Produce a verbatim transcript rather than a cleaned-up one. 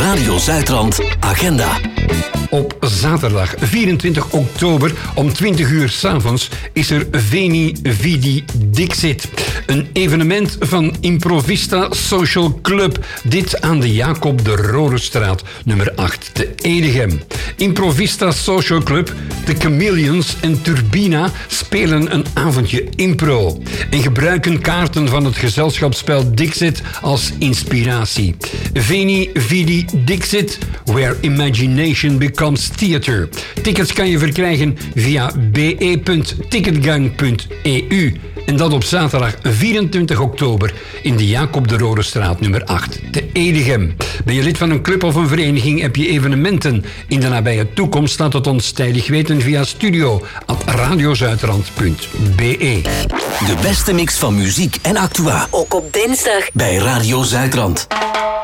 Radio Zuidrand agenda. Op zaterdag vierentwintig oktober om twintig uur 's avonds is er Veni Vidi Dixit. Een evenement van Improvista Social Club. Dit aan de Jacob de Rodestraat, nummer acht, te Edegem. Improvista Social Club, de Chameleons en Turbina spelen een avondje impro. En gebruiken kaarten van het gezelschapsspel Dixit als inspiratie. Veni Vidi Dixit, where imagination becomes theater. Tickets kan je verkrijgen via b e punt ticketgang punt e u. En dat op zaterdag vierentwintig oktober in de Jacob de Rodestraat nummer acht te Edegem. Ben je lid van een club of een vereniging, heb je evenementen in de nabije toekomst, laat het ons tijdig weten via studio at radiozuidrand punt b e. De beste mix van muziek en actua. Ook op dinsdag bij Radio Zuidrand.